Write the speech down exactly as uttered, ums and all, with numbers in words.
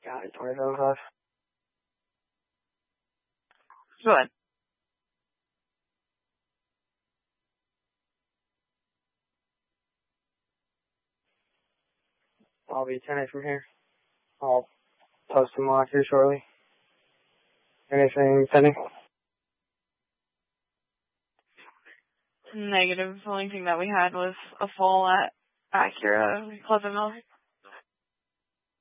Got it, twenty-seven five. Go ahead. I'll be ten eight from here. I'll post them lock here shortly. Anything pending? Negative. The only thing that we had was a fall at Acura Pleasant Valley.